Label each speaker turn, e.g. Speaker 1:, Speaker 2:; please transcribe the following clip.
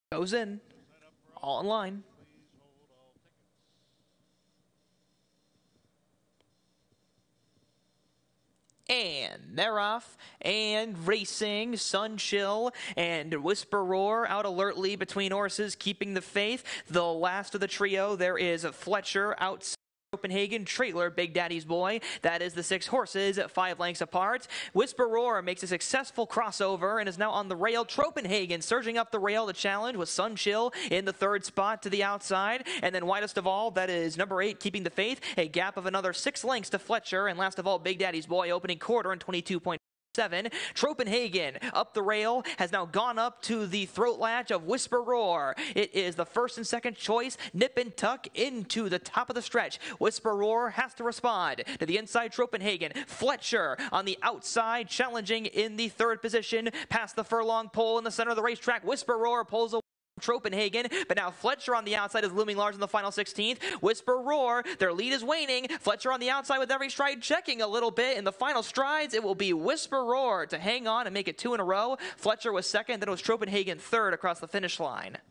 Speaker 1: Goes in. All in line. And they're off and racing. Sunchill and Whisper Roar out alertly between horses, keeping the faith. The last of the trio, there is Fletcher outside Copenhagen, Trailer, Big Daddy's Boy. That is the 6 horses at 5 lengths apart. Whisper Roar makes a successful crossover and is now on the rail. Copenhagen surging up the rail to challenge with Sunchill in the 3rd spot to the outside. And then widest of all, that is number 8, Keeping the Faith. A gap of another 6 lengths to Fletcher. And last of all, Big Daddy's Boy opening quarter in 22.7. Copenhagen up the rail has now gone up to the throat latch of Whisper Roar. It is the 1st and 2nd choice. Nip and tuck into the top of the stretch. Whisper Roar has to respond to the inside. Copenhagen. Fletcher on the outside, challenging in the 3rd position. Past the furlong pole in the center of the racetrack. Whisper Roar pulls away Copenhagen, but now Fletcher on the outside is looming large in the final 16th. Whisper Roar, their lead is waning. Fletcher on the outside with every stride checking a little bit. In the final strides, it will be Whisper Roar to hang on and make it 2 in a row. Fletcher was 2nd, then it was Copenhagen 3rd across the finish line.